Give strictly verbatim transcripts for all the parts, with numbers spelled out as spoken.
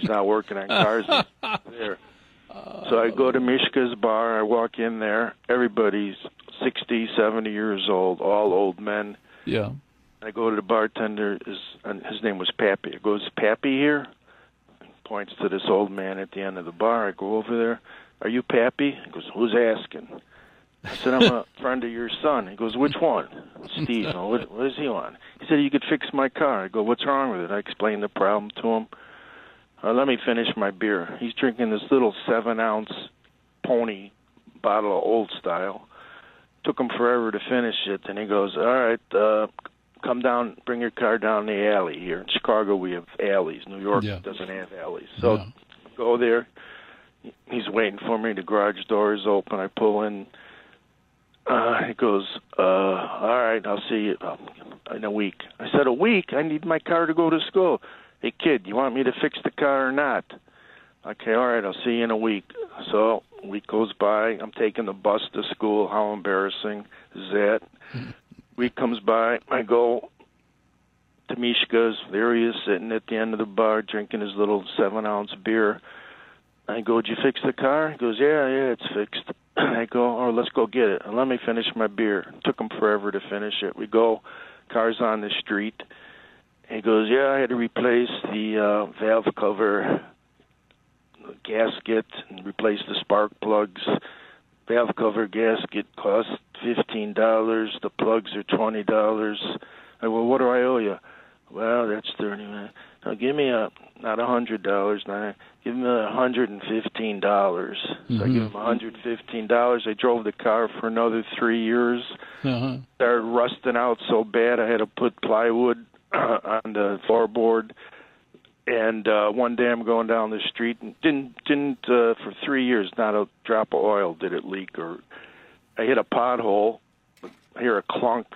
not working on cars there. So I go to Mishka's bar. I walk in there. Everybody's sixty, seventy years old, all old men. Yeah. I go to the bartender. His, his name was Pappy. I goes, Pappy here? He points to this old man at the end of the bar. I go over there. Are you Pappy? He goes, who's asking? I said, I'm a friend of your son. He goes, which one? Steve. Oh, what, what does he want? He said, you could fix my car. I go, what's wrong with it? I explained the problem to him. Uh, let me finish my beer. He's drinking this little seven-ounce pony bottle of Old Style. Took him forever to finish it. And he goes, all right, uh, come down, bring your car down the alley here. In Chicago, we have alleys. New York yeah. doesn't have alleys. So yeah. go there. He's waiting for me. The garage door is open. I pull in. Uh, he goes, uh, all right, I'll see you um, in a week. I said, a week? I need my car to go to school. Hey, kid, you want me to fix the car or not? Okay, all right, I'll see you in a week. So a week goes by. I'm taking the bus to school. How embarrassing is that? Week comes by. I go to Mishka's. There he is sitting at the end of the bar drinking his little seven-ounce beer. I go, did you fix the car? He goes, yeah, yeah, it's fixed. I go, oh, let's go get it. And let me finish my beer. It took him forever to finish it. We go, car's on the street. He goes, yeah, I had to replace the uh, valve cover gasket and replace the spark plugs. Valve cover gasket cost fifteen dollars. The plugs are twenty dollars. I go, well, what do I owe you? Well, that's thirty dollars. Now, give me a, not one hundred dollars, now, give me one hundred fifteen dollars. Mm-hmm. So I give him one hundred fifteen dollars. I drove the car for another three years. Uh-huh. Started rusting out so bad I had to put plywood uh, on the floorboard. And uh, one day I'm going down the street and didn't, didn't uh, for three years, not a drop of oil did it leak. Or I hit a pothole, I hear a clunk.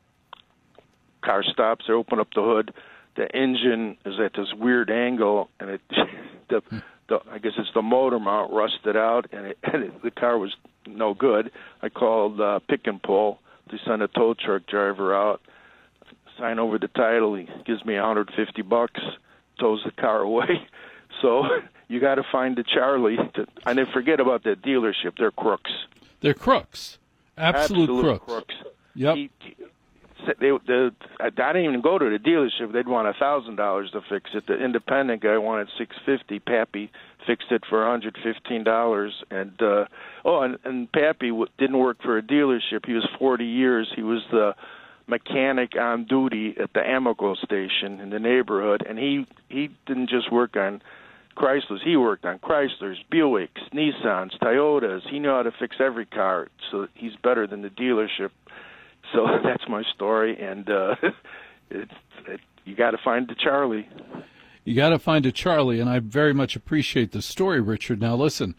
Car stops, I open up the hood. The engine is at this weird angle, and it, the, the, I guess it's the motor mount rusted out, and, it, and it, the car was no good. I called uh, Pick and Pull. They sent a tow truck driver out, sign over the title. He gives me one hundred fifty bucks, tows the car away. So you got to find the Charlie. To, and then forget about that dealership. They're crooks. They're crooks. Absolute, Absolute crooks. crooks. Yep. He, They, the, I didn't even go to the dealership. They'd want a thousand dollars to fix it. The independent guy wanted six fifty. Pappy fixed it for one hundred fifteen dollars. And uh, oh, and, and Pappy w- didn't work for a dealership. He was forty years. He was the mechanic on duty at the Amoco station in the neighborhood. And he he didn't just work on Chryslers. He worked on Chryslers, Buicks, Nissans, Toyotas. He knew how to fix every car. So he's better than the dealership. So that's my story, and uh, it's, it, you got to find the Charlie. You got to find a Charlie, and I very much appreciate the story, Richard. Now, listen,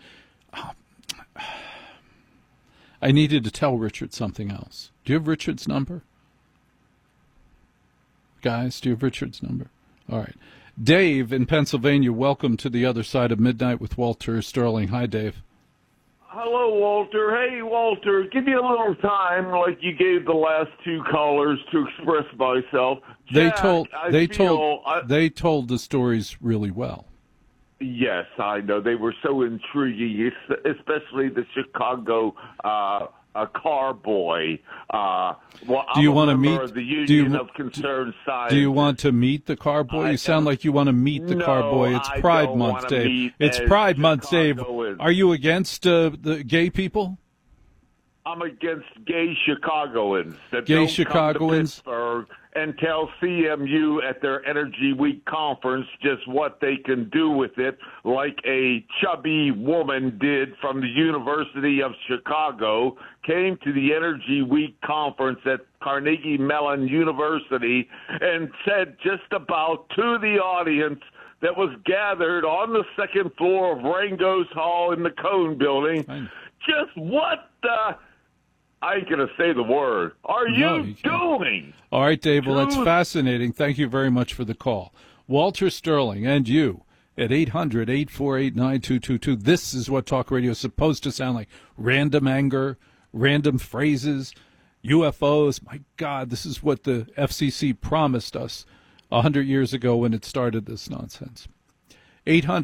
I needed to tell Richard something else. Do you have Richard's number? Guys, do you have Richard's number? All right. Dave in Pennsylvania, welcome to the other side of midnight with Walter Sterling. Hi, Dave. Hello, Walter. Hey, Walter, give me a little time, like you gave the last two callers, to express myself. They Jack, told I they feel, told I, they told the stories really well. Yes, I know they were so intriguing, especially the Chicago uh, uh, car boy. Uh, well, do you want to meet meet the Union do you, of Concerned Scientists? Do you want to meet the car boy? I you sound am, like you want to meet the no, car boy. It's I Pride don't Month, Dave. Meet It's Pride Month, Dave. Chicagoans. Are you against uh, the gay people? I'm against gay Chicagoans that gay don't Chicagoans come to Pittsburgh and tell C M U at their Energy Week conference just what they can do with it, like a chubby woman did from the University of Chicago, came to the Energy Week conference at Carnegie Mellon University and said just about to the audience that was gathered on the second floor of Rango's Hall in the Cone Building, Fine. just what the... I ain't going to say the word. Are you, no, you doing? All right, Dave. Well, that's fascinating. Thank you very much for the call. Walter Sterling and you at eight hundred, eight four eight, nine two two two. This is what talk radio is supposed to sound like. Random anger, random phrases, U F Os. My God, this is what the F C C promised us one hundred years ago when it started this nonsense. eight hundred